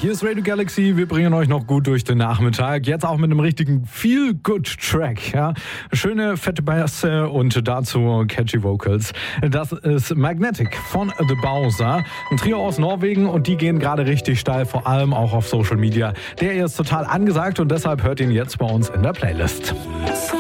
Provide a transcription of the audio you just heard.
Hier ist Radio Galaxy, wir bringen euch noch gut durch den Nachmittag, jetzt auch mit einem richtigen Feel-Good-Track, ja. Schöne, fette Bässe und dazu catchy Vocals. Das ist Magnetic von The Bowser, ein Trio aus Norwegen und die gehen gerade richtig steil, vor allem auch auf Social Media. Der ist total angesagt und deshalb hört ihn jetzt bei uns in der Playlist.